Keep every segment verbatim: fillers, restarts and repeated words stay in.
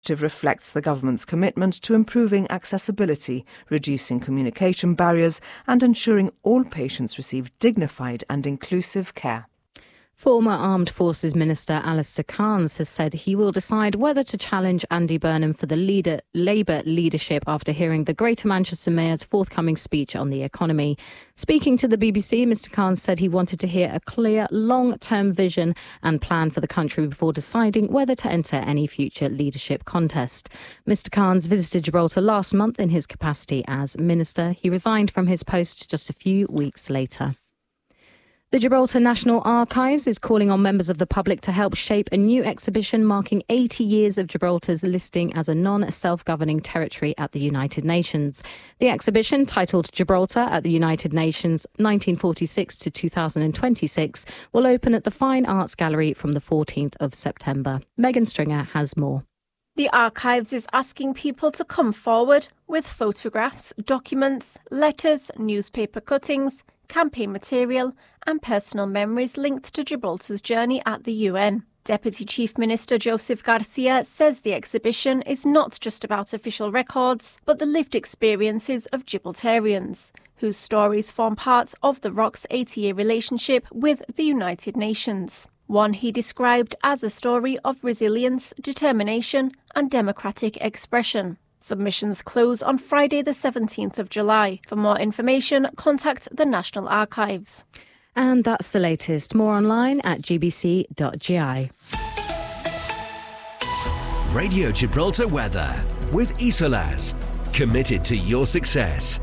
reflects the government's commitment to improving accessibility, reducing communication barriers and ensuring all patients receive dignified and inclusive care. Former Armed Forces Minister Alistair Cairns has said he will decide whether to challenge Andy Burnham for the leader, Labour leadership after hearing the Greater Manchester Mayor's forthcoming speech on the economy. Speaking to the B B C, Mr Cairns said he wanted to hear a clear, long-term vision and plan for the country before deciding whether to enter any future leadership contest. Mr Cairns visited Gibraltar last month in his capacity as Minister. He resigned from his post just a few weeks later. The Gibraltar National Archives is calling on members of the public to help shape a new exhibition marking eighty years of Gibraltar's listing as a non-self-governing territory at the United Nations. The exhibition, titled Gibraltar at the United Nations nineteen forty-six to two thousand twenty-six, will open at the Fine Arts Gallery from the fourteenth of September. Megan Stringer has more. The Archives is asking people to come forward with photographs, documents, letters, newspaper cuttings, campaign material and personal memories linked to Gibraltar's journey at the U N. Deputy Chief Minister Joseph Garcia says the exhibition is not just about official records, but the lived experiences of Gibraltarians, whose stories form part of the R O C's eighty-year relationship with the United Nations. One he described as a story of resilience, determination and democratic expression. Submissions close on Friday the seventeenth of July. For more information, contact the National Archives. And that's the latest. More online at g b c dot g i. Radio Gibraltar weather with Isolas. Committed to your success.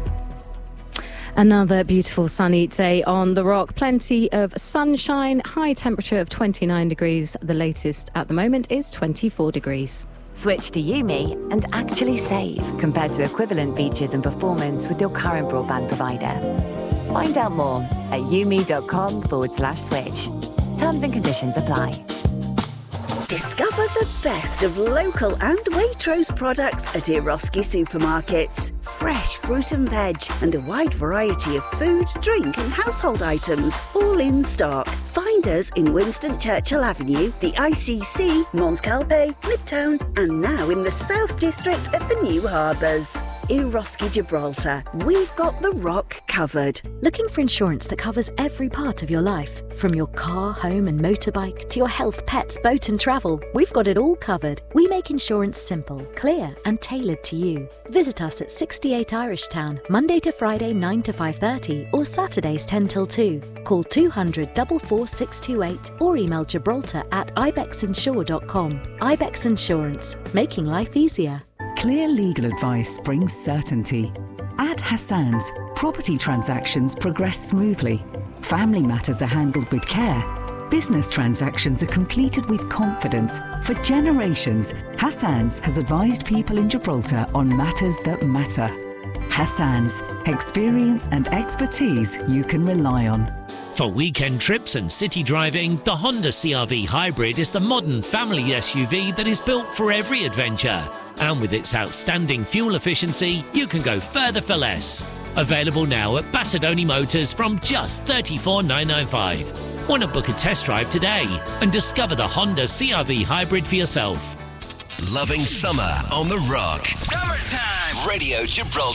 Another beautiful sunny day on the Rock. Plenty of sunshine, high temperature of twenty-nine degrees. The latest at the moment is twenty-four degrees. Switch to Yumi and actually save compared to equivalent features and performance with your current broadband provider. Find out more at yumi.com forward slash switch. Terms and conditions apply. Discover the best of local and Waitrose products at Eroski Supermarkets. Fresh fruit and veg and a wide variety of food, drink and household items, all in stock. Find us in Winston Churchill Avenue, the I C C, Mons Calpe, Midtown and now in the South District at the New Harbours. Eroski Gibraltar. We've got the Rock covered. Looking for insurance that covers every part of your life? From your car, home and motorbike to your health, pets, boat and travel, we've got it all covered. We make insurance simple, clear and tailored to you. Visit us at sixty-eight Irish Town, Monday to Friday nine to five thirty or Saturdays ten till two. Call two hundred, four four six two eight or email gibraltar at ibex insure dot com. Ibex Insurance, making life easier. Clear legal advice brings certainty. At Hassan's, property transactions progress smoothly. Family matters are handled with care. Business transactions are completed with confidence. For generations, Hassan's has advised people in Gibraltar on matters that matter. Hassan's, experience and expertise you can rely on. For weekend trips and city driving, the Honda C R V Hybrid is the modern family S U V that is built for every adventure. And with its outstanding fuel efficiency, you can go further for less. Available now at Bassadoni Motors from just thirty-four thousand nine hundred ninety-five. Want to book a test drive today and discover the Honda C R V Hybrid for yourself. Loving summer on the Rock. Summertime. Radio Gibraltar.